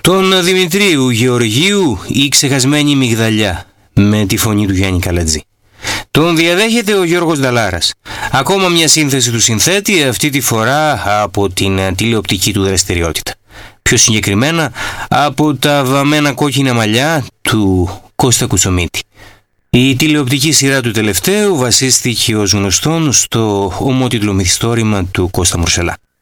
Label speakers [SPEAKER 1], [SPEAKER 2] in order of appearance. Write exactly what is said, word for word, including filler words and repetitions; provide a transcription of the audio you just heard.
[SPEAKER 1] Τον Δημητρίου Γεωργίου «Η ξεχασμένη μυγδαλιά» με τη φωνή του Γιάννη Καλατζή. Τον διαδέχεται ο Γιώργος Νταλάρας. Ακόμα μια σύνθεση του συνθέτη, αυτή τη φορά από την τηλεοπτική του δραστηριότητα. Πιο συγκεκριμένα από τα βαμμένα κόκκινα μαλλιά του Κώστα Κουτσομίτη. Η τηλεοπτική σειρά του τελευταίου βασίστηκε ως γνωστόν στο ομότιτλο μυθιστόρημα του Κώστα Μουρσελά.